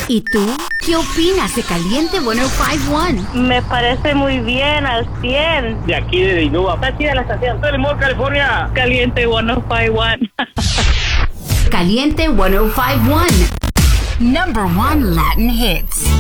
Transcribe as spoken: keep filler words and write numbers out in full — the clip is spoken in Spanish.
¿Y tú? ¿Qué opinas de Caliente ciento cincuenta y uno? Me parece muy bien, al cien. De aquí de Innova. Está chida la estación. Todo el mundo, California. Caliente ciento cincuenta y uno. Caliente ciento cincuenta y uno. Number one Latin hits.